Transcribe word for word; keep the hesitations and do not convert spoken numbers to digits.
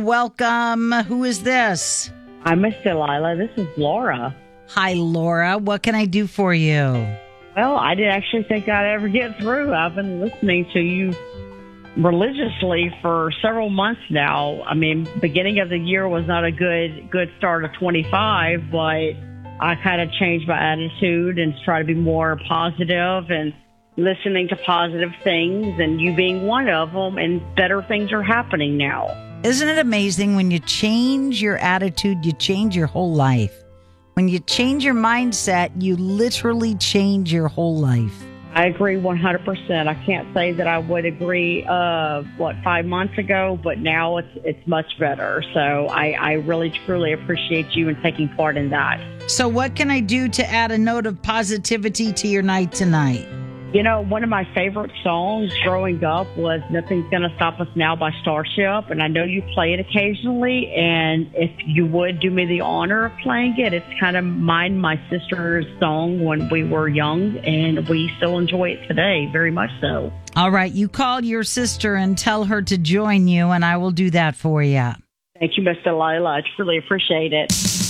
welcome. Who is this? I'm Miss Delilah. This is Laura. Hi, Laura. What can I do for you? Well, I didn't actually think I'd ever get through. I've been listening to you religiously for several months now. I mean, beginning of the year was not a good good start of twenty-five, but I kind of changed my attitude and try to be more positive and listening to positive things, and you being one of them, and better things are happening now. Isn't it amazing when you change your attitude, you change your whole life? When you change your mindset, you literally change your whole life. I agree one hundred percent. I can't say that I would agree, uh, what, five months ago, but now it's it's much better. So I, I really, truly appreciate you and taking part in that. So what can I do to add a note of positivity to your night tonight? You know, one of my favorite songs growing up was Nothing's Gonna Stop Us Now by Starship, and I know you play it occasionally, and if you would do me the honor of playing it, it's kind of mine and my sister's song when we were young, and we still enjoy it today, very much so. All right, you call your sister and tell her to join you, and I will do that for you. Thank you, Miss Delilah. I truly appreciate it.